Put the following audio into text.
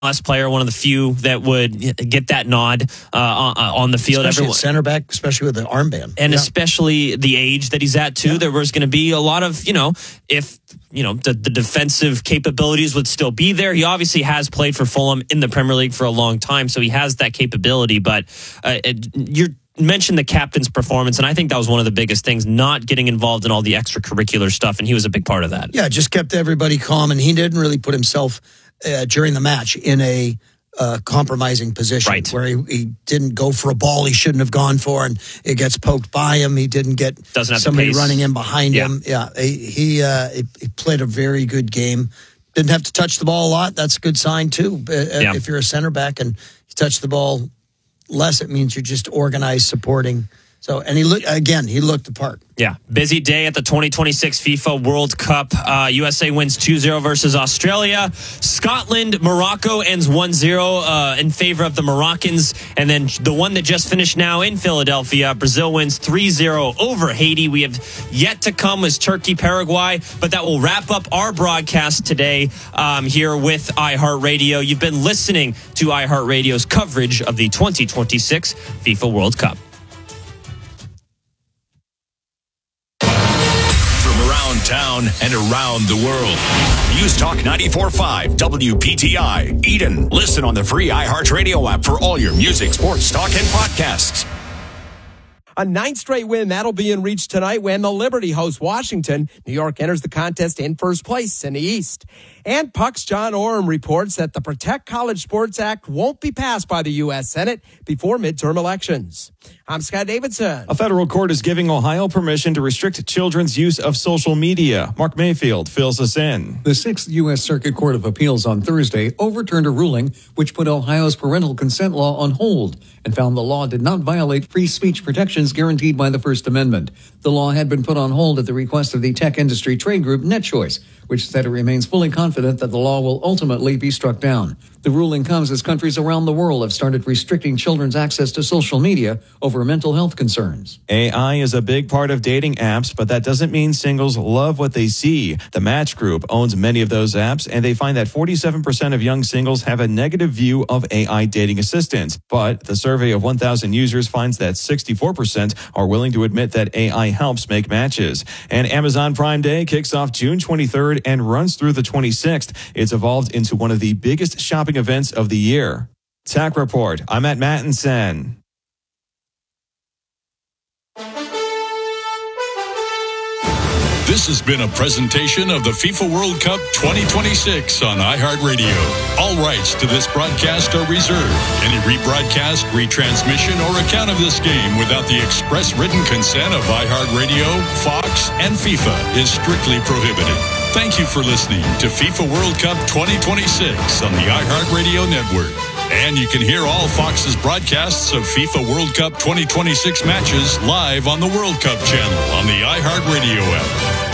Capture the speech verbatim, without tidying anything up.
U S player, one of the few that would get that nod uh, on, on the field. Especially Everyone, at center back, especially with the armband. and yeah. especially the age that he's at, too. Yeah. There was going to be a lot of, you know, if, you know, the, the defensive capabilities would still be there. He obviously has played for Fulham in the Premier League for a long time, so he has that capability. But uh, it, you're mentioned the captain's performance, and I think that was one of the biggest things, not getting involved in all the extracurricular stuff, and he was a big part of that. Yeah, just kept everybody calm, and he didn't really put himself uh, during the match in a uh, compromising position, right, where he, he didn't go for a ball he shouldn't have gone for, and it gets poked by him. He didn't get Doesn't have somebody the pace. running in behind yeah. him. Yeah, he he, uh, he he played a very good game. Didn't have to touch the ball a lot. That's a good sign, too. Uh, yeah. If you're a center back and you touch the ball less, it means you're just organized, supporting. So, and he looked, again, he looked the part. Yeah. Busy day at the twenty twenty-six FIFA World Cup. Uh, U S A wins two zero versus Australia. Scotland, Morocco ends one zero uh, in favor of the Moroccans. And then the one that just finished now in Philadelphia, Brazil wins three zero over Haiti. We have yet to come is Turkey, Paraguay. But that will wrap up our broadcast today um, here with iHeartRadio. You've been listening to iHeartRadio's coverage of the twenty twenty-six FIFA World Cup. Town and around the world. News Talk ninety-four point five, W P T I, Eden. Listen on the free iHeartRadio app for all your music, sports, talk, and podcasts. A ninth straight win, that'll be in reach tonight when the Liberty hosts Washington. New York enters the contest in first place in the East. And Puck's John Oram reports that the Protect College Sports Act won't be passed by the U S Senate before midterm elections. I'm Scott Davidson. A federal court is giving Ohio permission to restrict children's use of social media. Mark Mayfield fills us in. The Sixth U S Circuit Court of Appeals on Thursday overturned a ruling which put Ohio's parental consent law on hold and found the law did not violate free speech protections guaranteed by the First Amendment. The law had been put on hold at the request of the tech industry trade group NetChoice, which said it remains fully confident that the law will ultimately be struck down. The ruling comes as countries around the world have started restricting children's access to social media over mental health concerns. A I is a big part of dating apps, but that doesn't mean singles love what they see. The Match Group owns many of those apps, and they find that forty-seven percent of young singles have a negative view of A I dating assistants. But the survey of one thousand users finds that sixty-four percent are willing to admit that A I helps make matches. And Amazon Prime Day kicks off June twenty-third and runs through the twenty-sixth. It's evolved into one of the biggest shopping events of the year. Tech Report. I'm at Mattinson. This has been a presentation of the FIFA World Cup twenty twenty-six on iHeartRadio. All rights to this broadcast are reserved. Any rebroadcast, retransmission, or account of this game without the express written consent of iHeartRadio, Fox, and FIFA is strictly prohibited. Thank you for listening to FIFA World Cup twenty twenty-six on the iHeartRadio network. And you can hear all Fox's broadcasts of FIFA World Cup twenty twenty-six matches live on the World Cup channel on the iHeartRadio app.